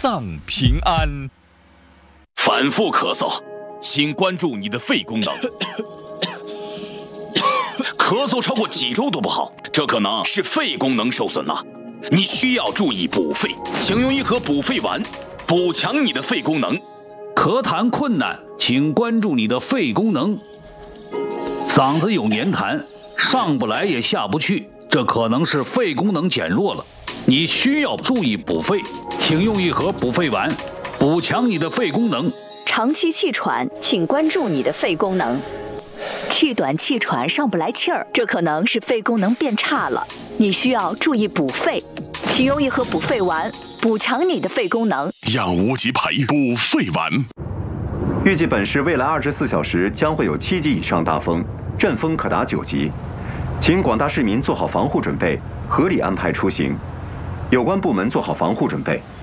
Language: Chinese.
丧平安。 反复咳嗽，请关注你的肺功能。咳嗽超过几周都不好，这可能是肺功能受损了。你需要注意补肺，请用一盒补肺丸，补强你的肺功能。 咳痰困难，请关注你的肺功能。嗓子有黏痰，上不来也下不去，这可能是肺功能减弱了。你需要注意补肺，请用一盒补肺丸，补强你的肺功能。 长期气喘，请关注你的肺功能。气短气喘上不来气儿，这可能是肺功能变差了，你需要注意补肺，请用一盒补肺丸，补强你的肺功能。 让无极培补肺丸。 预计本市未来24小时将会有7级以上大风，阵风可达9级，请广大市民做好防护准备，合理安排出行，有关部门做好防护准备。